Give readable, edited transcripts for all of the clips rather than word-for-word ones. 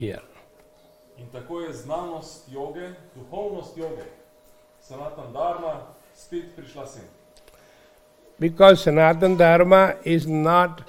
here. In tako je znanost joge, duhovnost joge, Sanatan Dharma, spet prišla sem. Because Sanatana Dharma is not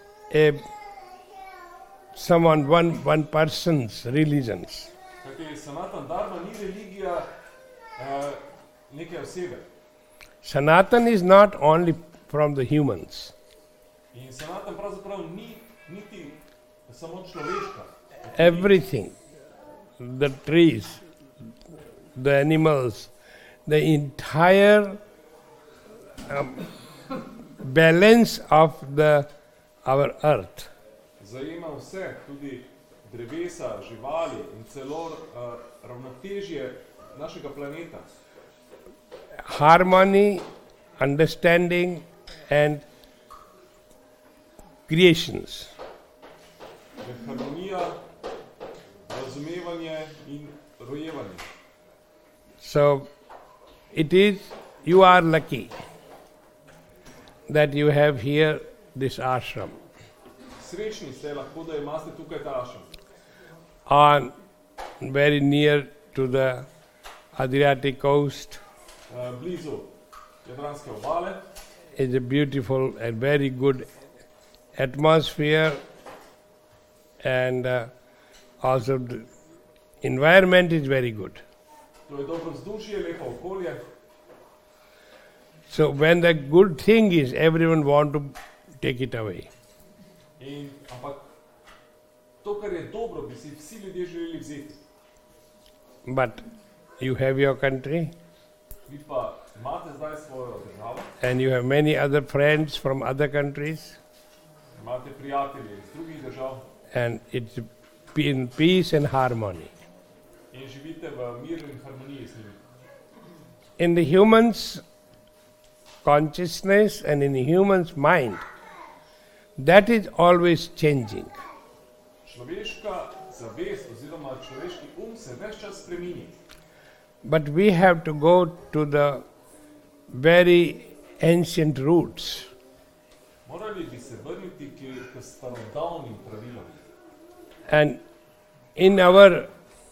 one person's religions. Kajti Sanatan Dharma ni religija neke osebe. Sanatan is not only from the humans. In Sanatan pravzaprav ni niti samo človeška. Everything, the trees, the animals, the entire balance of our earth. Zajema vse, tudi drevesa, živali in celo ravnotežje našega planeta. Harmony, understanding and creations. Harmonija, razumevanje in rojevanje. So you are lucky that you have here this ashram. Srečni ste lahko, da imate tukaj ta ashram. On very near to the Adriatic coast. Blizu Jadranske obale. It's a beautiful and very good atmosphere, and also the environment is very good. To je dobro vzdušje, lepo okolje. So when the good thing is, everyone want to take it away. Ampak to, kar je dobro, bi si vsi ljudje želeli vzeti. But you have your country. Vi pa imate zdaj svojo državo. And you have many other friends from other countries. Imate prijatelje iz drugih držav. And it's in peace and harmony. In živite v miru in harmoniji z njimi. In the human's consciousness and in the human's mind, that is always changing. Človeška zavest oziroma človeški se ves čas spremeni. But we have to go to the very ancient roots. Morali bi se vrniti k starodavnim pravilom. And in our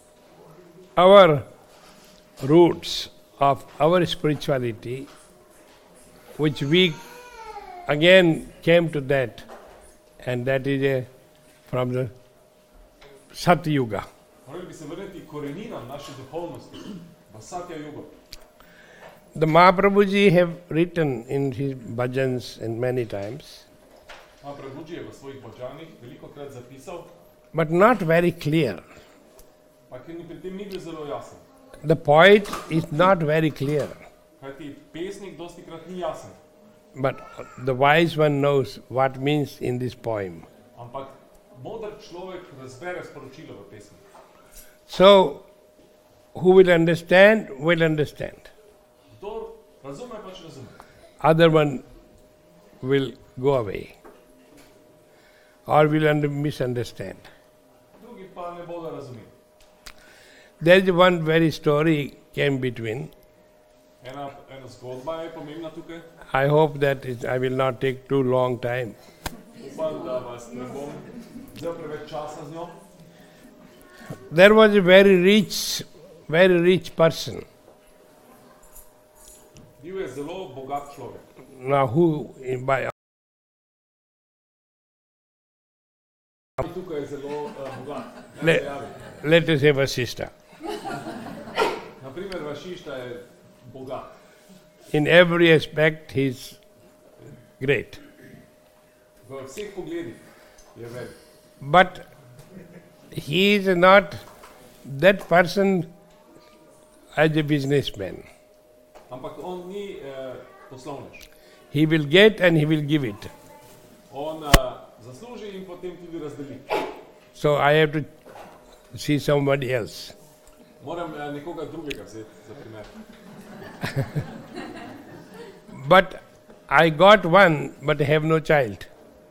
roots of our spirituality, which we again came to that, and that is from the Satya Yuga. Morali bi se vrniti koreninam naše duhovnosti, v Satya Yugo. The Mahaprabhuji have written in his bhajans and many times, Mahaprabhuji je v svojih bhajanih velikokrat zapisal, but not very clear. pa ker ni pri tem ni bil zelo jasen. The poet is not very clear, Kajti pesnik dostikrat ni jasen, but the wise one knows what means in this poem. ampak moder človek razbere sporočilo v pesmi. So, who will understand, will understand. Kdor razume, pač razume. Other one will go away or will misunderstand. Drugi pa ne bodo razumeli. There is one very story came between. Ena zgodba je pomembna tukaj. I hope that I will not take too long time. Upam, da vas ne bom vzel preveč časa z njo. There was a very rich person. Bil je zelo bogat človek. Now who by Tukaj je zelo bogat. let us say Vasishtha. Naprimer, Vašišta je bogat. In every aspect he is great. V vseh pogledih je velik. But he is not that person as a businessman. Ampak on ni poslovnež. He will get and he will give it. On zasluži in potem tudi razdeli. So I have to see somebody else. Moram nekoga drugega vzeti za primer. But I got one, but I have no child.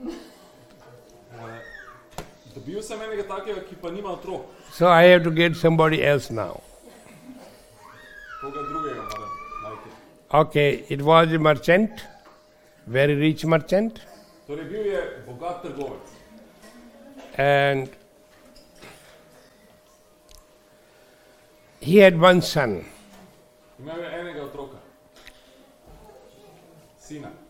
Dobil sem enega takega, ki pa nima otrok. So I have to get somebody else now. Koga drugega moram najti. Okay, it was a merchant, very rich merchant. Torej bil je bogat trgovec. And He had one son. Imel je enega otroka, sina.